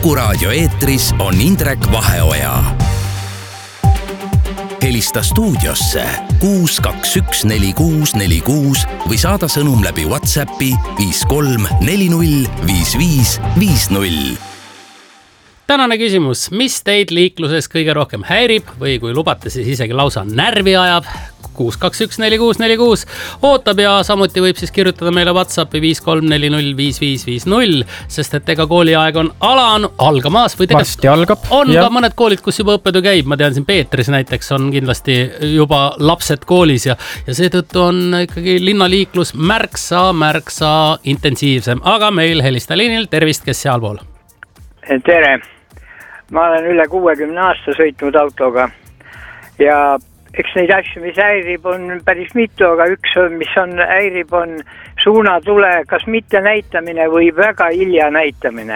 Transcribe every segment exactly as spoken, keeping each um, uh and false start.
Kuku Raadio eetris on Indrek Vaheoja. Helista stuudiosse kuus kaks üks neli kuus neli kuus või saada sõnum läbi WhatsAppi viis kolm neli null viis viis viis null. Tänane küsimus, mis teid liikluses kõige rohkem häirib või kui lubate, siis isegi lausa närvi ajab? kuus kaks üks neli kuus neli kuus ootab ja samuti võib siis kirjutada meile WhatsAppi viis kolm neli null viis viis viis null, sest et ega kooliaeg on alan, algamas või varsti algab. On ja. Ka mõned koolid, kus juba õppetöö käib. Ma tean siin Peetris näiteks on kindlasti juba lapsed koolis ja, ja seetõttu on ikkagi linnaliiklus märksa, märksa intensiivsem. Aga meil helista liinil, tervist, kes sealpool? Tere, ma olen üle kuuekümne aasta sõitnud autoga ja eks neid asju, mis häirib, on päris mitu, aga üks, mis on häirib, on suunatule kas mitte näitamine või väga hilja näitamine.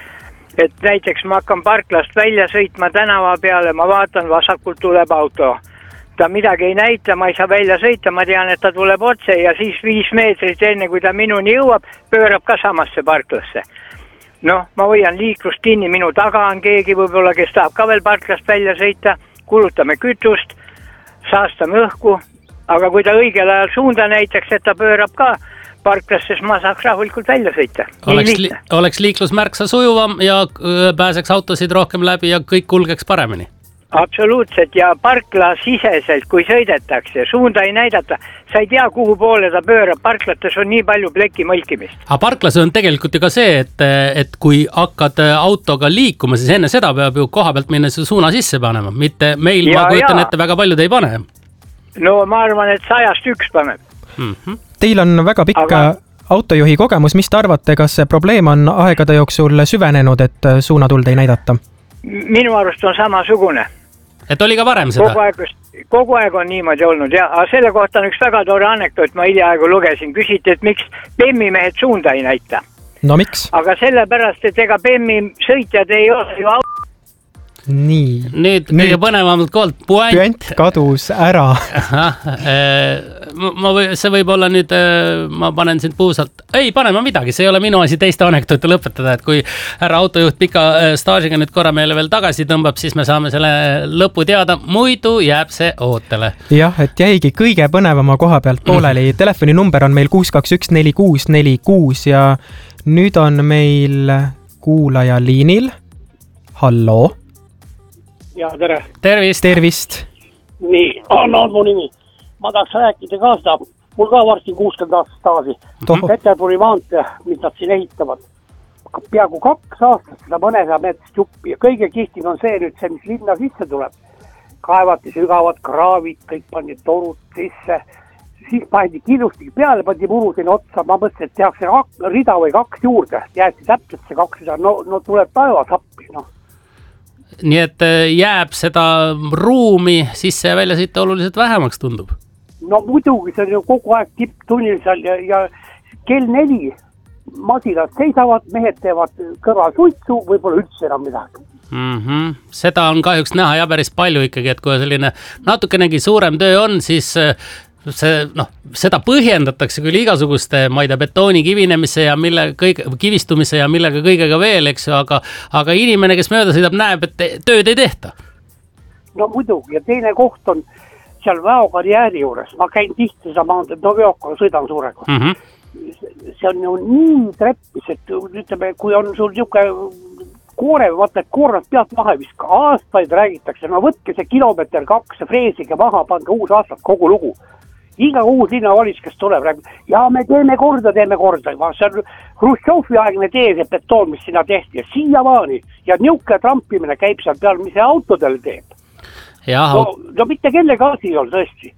Et näiteks ma hakkan parklast välja sõitma tänava peale, ma vaatan, vasakult tuleb auto. Ta midagi ei näita, ma ei saa välja sõita, ma tean, et ta tuleb otse ja siis viis meetrit enne, kui ta minuni jõuab, pöörab ka samasse parklasse. Noh, ma hoian liiklust kinni, minu taga on keegi võib-olla, kes tahab ka veel parklast välja sõita, kulutame kütust, saastame õhku, aga kui ta õigel ajal suunda näitaks, et ta pöörab ka parklasse, siis ma saaks rahulikult välja sõita. Oleks, li- oleks liiklus märksa sujuvam ja pääseks autosid rohkem läbi ja kõik kulgeks paremini. Absoluutselt ja parkla siseselt, kui sõidetakse, suunda ei näidata, sa ei tea, kuhu poole ta pöörab, parklates on nii palju pleki mõlkimist. Aga parklas on tegelikult ju ka see, et, et kui hakkad autoga liikuma, siis enne seda peab ju koha pealt minna suuna sisse panema, mitte meil, ja, ma kujutan ette, väga paljud ei pane. No ma arvan, et sajast üks paneb. Mm-hmm. Teil on väga pikk Aga... autojuhi kogemus, mis te arvate, kas see probleem on aegade jooksul süvenenud, et suunatuld ei näidata? Minu arust on samasugune. Et oli ka varem seda? Kogu aeg, kogu aeg on niimoodi olnud ja aga selle kohta on üks väga tore anekdoot, ma hiljaaegu lugesin, küsiti, et miks Bemmi mehed suunda ei näita. No miks? Aga sellepärast, et ega Bemmi sõitjad ei ole ju auto. Nii. Nüüd kõige põnevamalt kohalt puent. Puent kadus ära. Aha, ma või, see võib olla nüüd, ma panen sind puusalt. Ei, pane ma midagi, see ei ole minu asi teiste anekdoote lõpetada, et kui härra autojuht pika staažiga nüüd korra meile veel tagasi tõmbab, siis me saame selle lõpu teada, muidu jääb see ootele. Jah, et jäigi kõige põnevama koha pealt pooleli. Mm. Telefoni number on meil kuus kaks üks neli kuus neli kuus ja nüüd on meil kuulaja liinil. Hallo? Ja, tere. Tervist. Tervist. Nii, on, on mu nimi. Ma tahaks rääkida ka seda. Mul ka varsti kuuskümmend aastat staasi. Peterburi maantee, mis nad siin ehitavad. Peaaegu kaks aastat seda mõnesaja meetrist juppi. Ja kõige kihtim on see nüüd see, mis linna sisse tuleb. Kaevati sügavad kraavid, kõik pandi torud sisse. Siis pandi kilusti peale, pandi muru sinna otsa. Ma mõtlesin, et tehakse rida või kaks juurde. Jäeti täpselt see kaks rida. No, no tuleb taevas appi, noh. Nii et jääb seda ruumi sisse ja välja sõita oluliselt vähemaks tundub? No muidugi, see on ju kogu aeg tipptunnil seal ja, ja kell neli masinad seisavad, mehed teevad kõrval suitsu, võib-olla üldse enam midagi. Mm-hmm. Seda on kahjuks näha ja päris palju ikkagi, et kui selline natukenegi suurem töö on, siis see, noh, seda põhjendatakse küll igasuguste, ma ei tea, betooni kivinemise ja mille kõik, kivistumise ja millega kõigega veel, eks ju, aga, aga inimene, kes mööda sõidab, näeb, et tööd ei tehta. No muidugi, ja teine koht on seal väokarjääri juures. Ma käin tihti seda maanteed, no veokoga sõidan suurega. Mm-hmm. See on ju nii treppis, et ütleme, kui on sul niisugune koore, vaata, et koornad pealt maha viska, aastaid räägitakse, no võtke see kilomeeter kaks freesiga maha, pange uus aastat kogu lugu. Iga uus linnavalis, kes tuleb, räägib, ja me teeme korda, teeme korda. See on Hruštšovi aegne tee, see betoon, mis sinna tehti ja siiamaani. Ja niuke trampimine käib seal peal, mis see autodel teeb. No, no mitte kelle gaasi on tõesti.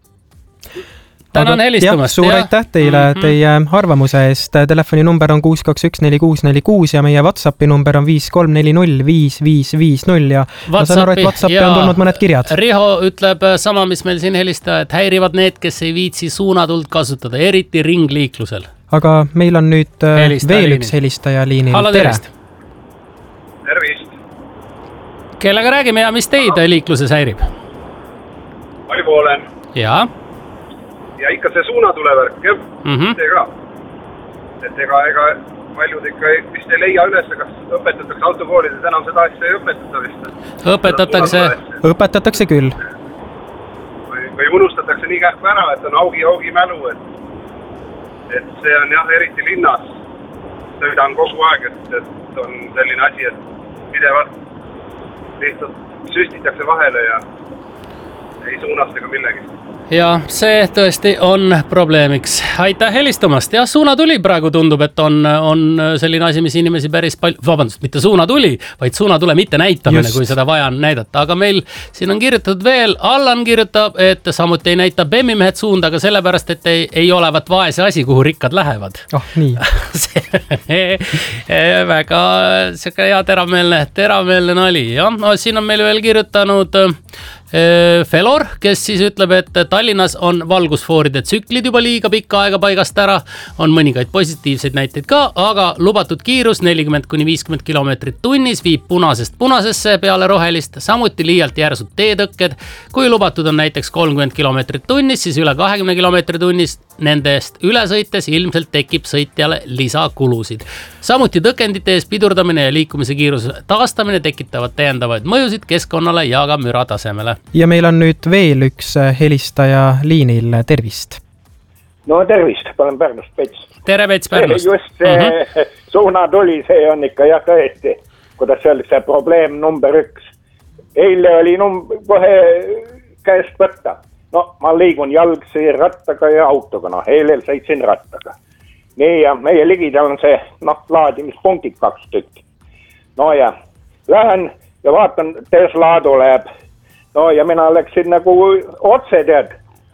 Tänan helistamast. Suur aitäh teile mm-hmm. teie arvamuse eest. Telefoni number on kuus kaks üks neli kuus neli kuus ja meie WhatsAppi number on viis kolm neli null viis viis viis null ja ma saan aru, et WhatsAppi ja on tulnud mõned kirjad. Riho ütleb sama, mis meil siin helista, et häirivad need, kes ei viitsi suunatuld kasutada, eriti ringliiklusel. Aga meil on nüüd helista veel liinil. Üks helistaja liinil. Hallo, tervist. Tervist. Kellega räägime ja mis teid liikluses häirib? Aivo olen. Jaa. Ja ikka see suunatulevärk, jah, mm-hmm. see ka. Et ega, ega paljud ikka vist ei leia üles, kas õpetatakse autokoolides enam seda asja ei õpetata vist. Õpetatakse, õpetatakse küll. Või, või unustatakse nii kähku ära, et on augi-augi mälu, et, et see on jah, eriti linnas. Sõidan kogu aeg, et, et on selline asi, et pidevalt lihtsalt süstitakse vahele ja ei suunasta ka millegi. Ja see tõesti on probleemiks. Aitäh helistamast. Jah, suunatuli praegu tundub, et on, on selline asi, mis inimesi päris palju, vabandust, mitte suunatuli, vaid suunatule mitte näitamine, Just. kui seda vaja on näidata. Aga meil siin on kirjutatud veel, Allan kirjutab, et samuti ei näita bemmimehed suunda, aga sellepärast, et ei, ei olevat vaese asi, kuhu rikkad lähevad. Oh, nii. see, väga siuke hea terameelne, terameelne nali. Ja, no, siin on meil veel kirjutanud Felor, kes siis ütleb, et Tallinnas on valgusfooride tsüklid juba liiga pikka aega paigast ära, on mõningaid positiivseid näiteid ka, aga lubatud kiirus nelikümmend kuni viiskümmend kilomeetrit tunnis viib punasest punasesse peale rohelist, samuti liialt järsud teetõkked. Kui lubatud on näiteks kolmkümmend kilomeetrit tunnis, siis üle kahekümne kilomeetri tunnis nendest üle sõites ilmselt tekib sõitjale lisakulusid. Samuti tõkendite ees pidurdamine ja liikumise kiiruse taastamine tekitavad täiendavaid mõjusid keskkonnale ja ka müra tasemele. Ja meil on nüüd veel üks helistaja liinil, tervist. No tervist, olen Pärnust Pets. Tere Pets Pärnust. Just see mm-hmm. suunatuli, see on ikka jah tõesti, kuidas see oli see probleem number üks. Eile oli num- kohe käest võtta. No ma liigun jalgsi rattaga ja autoga, no eilel sõitsin rattaga. Nii ja meie ligidal on see noh, laadimispunktid kaks tükki. No ja lähen ja vaatan, Tesla tuleb. No ja mina läksin nagu otse tead.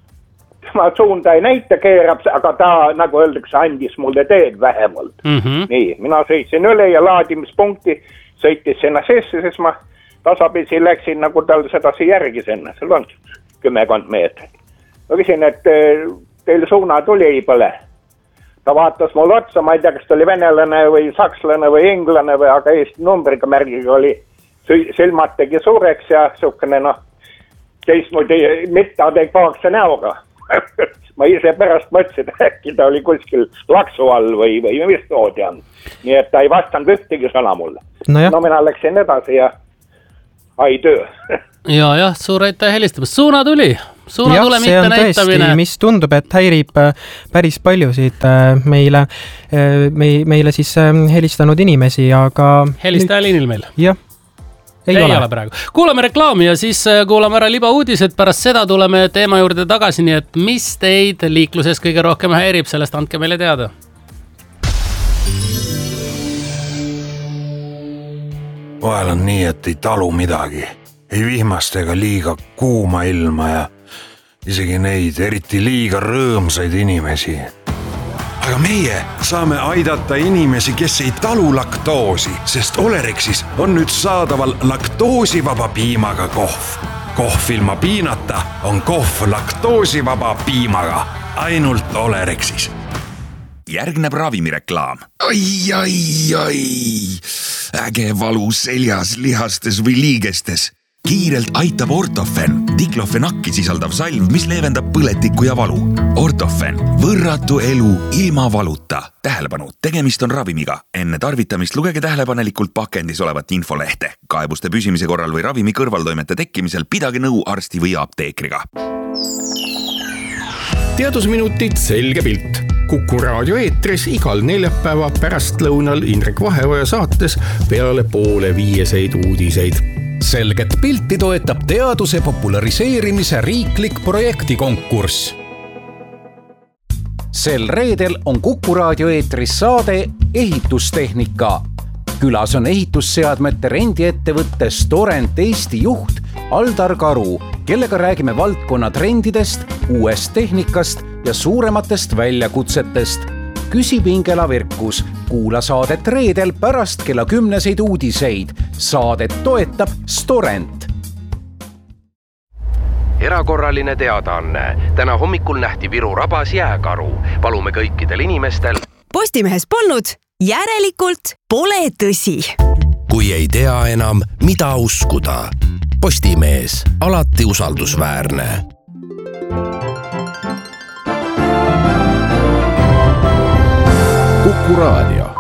Ma suunda ei näita keerab, aga ta nagu öeldakse andis mulle teed vähemalt. Mm-hmm. Nii, mina sõitsin üle ja laadimispunkti sõitis sinna sisse, siis ma tasapisi läksin nagu tal sedasi järgi sinna. Seal on kümmekond meetrit. Ma küsin, et teil suuna tuli ei põle. Ta vaatas mul otsa, ma ei tea, kas ta oli venelane või sakslane või inglane või aga Eesti numbriga märgiga oli silmad tegi suureks ja suhkene noh, teistmoodi mitte adekvaatse näoga. Ma ise pärast mõtlesin, et äkki ta oli kuskil laksu all või, või mis toodi on. Nii et ta ei vastanud ühtegi sõna mulle. No, no mina läksin edasi ja ai töö. ja, jah, suur aitäh helistamast. Suuna tuli. Suuna jah, tule see mitte on näitamine. Tõesti, mis tundub, et häirib päris paljusid meile, meile siis helistanud inimesi, aga... Helistaja liinil meil. Jah. Ei, ei ole. ole praegu. Kuulame reklaami ja siis kuulame ära libauudised. Pärast seda tuleme teema juurde tagasi, nii et mis teid liikluses kõige rohkem häirib, sellest andke meile teada. Vahel on nii, et ei talu midagi. Ei vihmast ega liiga kuuma ilma ja isegi neid eriti liiga rõõmsaid inimesi. Aga meie saame aidata inimesi, kes ei talu laktoosi, sest Olerexis on nüüd saadaval laktoosivaba piimaga kohv. Kohv ilma piinata on kohv laktoosivaba piimaga, ainult Olerexis. Järgneb ravimireklaam. Ai, ai, ai, äge valu seljas, lihastes või liigestes. Kiirelt aitab Ortofen, diklofenakki sisaldav salv, mis leevendab põletikku ja valu. Ortofen, võrratu elu ilma valuta. Tähelepanu, tegemist on ravimiga. Enne tarvitamist lugege tähelepanelikult pakendis olevat infolehte. Kaebuste püsimise korral või ravimi kõrvaltoimete tekkimisel pidage nõu arsti või apteekriga. Teadusminutid selge pilt. Kuku raadio eetris igal neljapäeva pärastlõunal Indrek Vaheoja saates peale poole viieseid uudiseid. Selget pilti toetab teaduse populariseerimise riiklik projektikonkurss. Sel reedel on Kuku raadio eetris saade Ehitustehnika. Külas on ehitusseadmete rendiettevõtte Storent Eesti juht Aldar Karu, kellega räägime valdkonna trendidest, uuest tehnikast ja suurematest väljakutsetest. Küsi Pingela Virkus, kuula saadet reedel pärast kella kümneseid uudiseid. Saadet toetab Storent. Erakorraline teadaanne. Täna hommikul nähti Viru rabas jääkaru. Palume kõikidel inimestel. Postimehes polnud, järelikult pole tõsi. Kui ei tea enam, mida uskuda. Postimees, alati usaldusväärne. Kuku raadio.